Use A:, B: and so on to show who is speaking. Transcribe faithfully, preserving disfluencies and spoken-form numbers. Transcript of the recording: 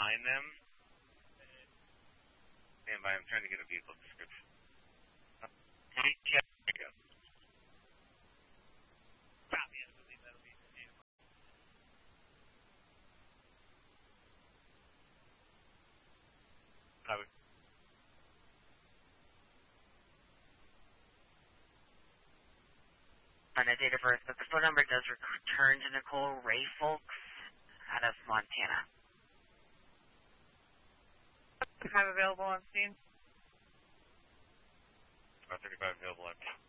A: find them. Stand by, I'm trying to get a vehicle description. Hey, yeah, there you go. Copy, I believe that'll be the name. Copy.
B: On a date of birth, but the phone number does return to Nicole Ray Folks out of Montana.
C: thirty-five available on scene.
A: thirty-five available on scene.